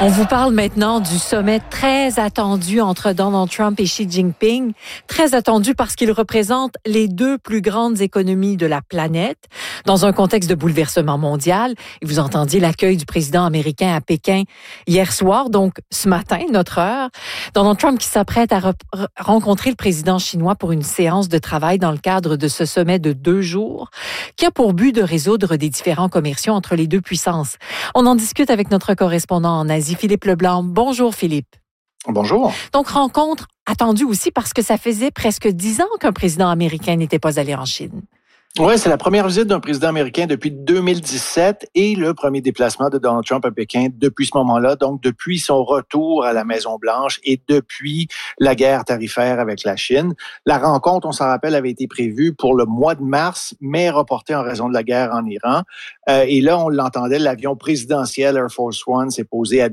On vous parle maintenant du sommet très attendu entre Donald Trump et Xi Jinping. Très attendu parce qu'il représente les deux plus grandes économies de la planète dans un contexte de bouleversement mondial. Et vous entendiez l'accueil du président américain à Pékin hier soir, donc ce matin, notre heure. Donald Trump qui s'apprête à rencontrer le président chinois pour une séance de travail dans le cadre de ce sommet de 2 jours qui a pour but de résoudre des différends commerciaux entre les deux puissances. On en discute avec notre correspondant en Asie, Philippe Leblanc. Bonjour Philippe. Bonjour. Donc, rencontre attendue aussi parce que ça faisait presque 10 ans qu'un président américain n'était pas allé en Chine. Oui, c'est la première visite d'un président américain depuis 2017 et le premier déplacement de Donald Trump à Pékin depuis ce moment-là, donc depuis son retour à la Maison-Blanche et depuis la guerre tarifaire avec la Chine. La rencontre, on s'en rappelle, avait été prévue pour le mois de mars, mais reportée en raison de la guerre en Iran. Et là, on l'entendait, l'avion présidentiel Air Force One s'est posé à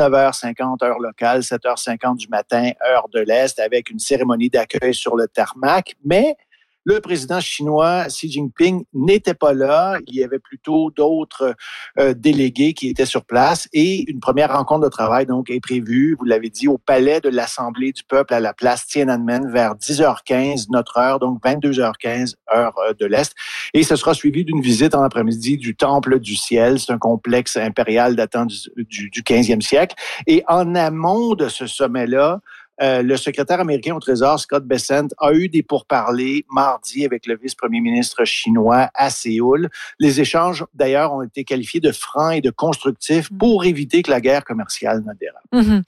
19h50 heure locale, 7h50 du matin, heure de l'Est, avec une cérémonie d'accueil sur le tarmac, mais le président chinois Xi Jinping n'était pas là. Il y avait plutôt d'autres délégués qui étaient sur place et une première rencontre de travail donc est prévue, vous l'avez dit, au palais de l'Assemblée du peuple à la place Tiananmen vers 10h15 notre heure, donc 22h15 heure de l'Est. Et ce sera suivi d'une visite en après-midi du Temple du Ciel. C'est un complexe impérial datant du 15e siècle. Et en amont de ce sommet-là, le secrétaire américain au Trésor, Scott Bessent, a eu des pourparlers mardi avec le vice-premier ministre chinois à Séoul. Les échanges, d'ailleurs, ont été qualifiés de francs et de constructifs pour éviter que la guerre commerciale ne dérape. Mm-hmm.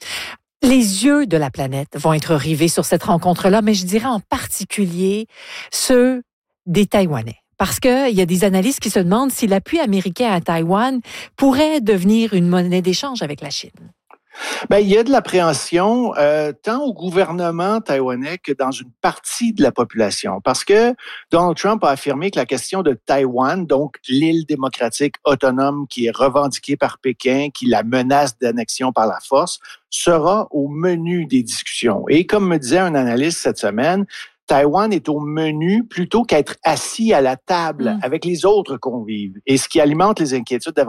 Les yeux de la planète vont être rivés sur cette rencontre-là, mais je dirais en particulier ceux des Taïwanais. Parce qu'il y a des analystes qui se demandent si l'appui américain à Taïwan pourrait devenir une monnaie d'échange avec la Chine. Ben, il y a de l'appréhension tant au gouvernement taïwanais que dans une partie de la population. Parce que Donald Trump a affirmé que la question de Taïwan, donc l'île démocratique autonome qui est revendiquée par Pékin, qui la menace d'annexion par la force, sera au menu des discussions. Et comme me disait un analyste cette semaine, Taïwan est au menu plutôt qu'être assis à la table avec les autres convives. Et ce qui alimente les inquiétudes